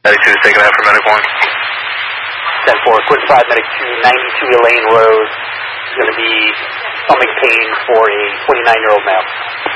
Medic 2 is taking out for Medic 1. 10-4, Quinn 5, Medic 2, 92 Elaine Road. Going to be stomach pain for a 29-year-old male.